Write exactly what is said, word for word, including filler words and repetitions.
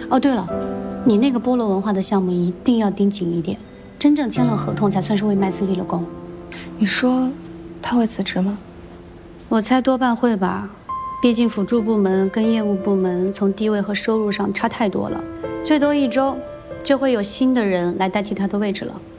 哦，对了，你那个菠萝文化的项目一定要盯紧一点，真正签了合同才算是为麦斯立了功。 你说他会辞职吗？ 我猜多半会吧，毕竟辅助部门跟业务部门从地位和收入上差太多了，最多一周就会有新的人来代替他的位置了。